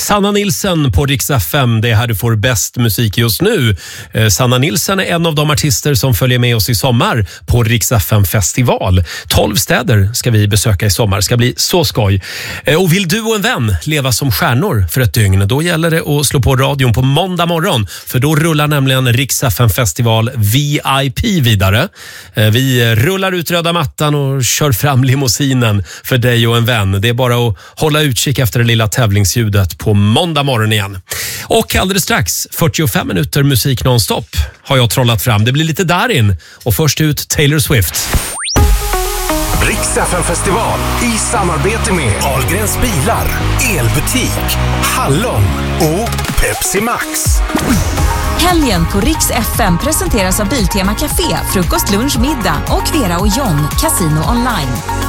Sanna Nilsson på Rix FM, det är här du får bäst musik just nu. Sanna Nilsson är en av de artister som följer med oss i sommar på Rix FM festival. 12 städer ska vi besöka i sommar, ska bli så skoj. Och vill du och en vän leva som stjärnor för ett dygn, då gäller det att slå på radion på måndag morgon. För då rullar nämligen Rix FM festival VIP vidare. Vi rullar ut röda mattan och kör fram limousinen för dig och en vän. Det är bara att hålla utkik efter det lilla tävlingsljudet på måndag morgon igen. Och alldeles strax 45 minuter musik nonstop har jag trollat fram. Det blir lite Darin och först ut Taylor Swift. Rix FM festival i samarbete med Ahlgrens bilar, elbutik, Hallon och Pepsi Max. Helgen på Rix FM presenteras av Biltema Café, frukost, lunch, middag och Vera och John, Casino Online.